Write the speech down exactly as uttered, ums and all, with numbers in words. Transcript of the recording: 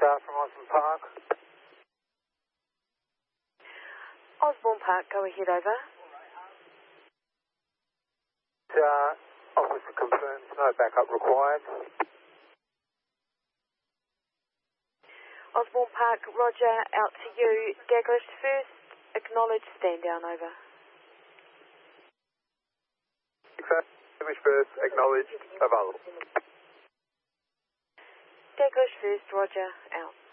uh, from Osborne Park. Osborne Park, go ahead, over. Uh, officer confirms no backup required. Osborne Park, roger, out to you. Daglish first, acknowledge, stand down, over. Daglish first, acknowledge, available. Daglish first, roger, out.